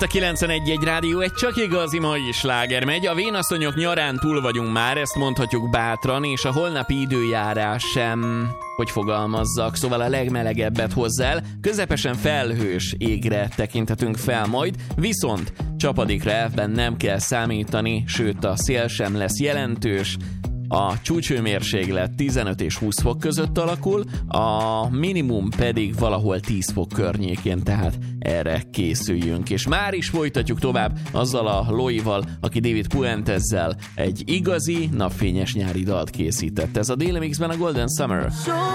A 91.1 Rádió egy csak igazi mai sláger megy. A vénasszonyok nyarán túl vagyunk már, ezt mondhatjuk bátran, és a holnapi időjárás sem, hogy fogalmazzak, szóval a legmelegebbet hozzá el. Közepesen felhős égre tekinthetünk fel majd, viszont csapadékra elfben nem kell számítani, sőt a szél sem lesz jelentős. A csúcsőmérséklet 15 és 20 fok között alakul, a minimum pedig valahol 10 fok környékén, tehát erre készüljünk. És már is folytatjuk tovább azzal a Loival, aki David Puentezzel egy igazi napfényes nyári dalt készített. Ez a Daily Mixben a Golden Summer.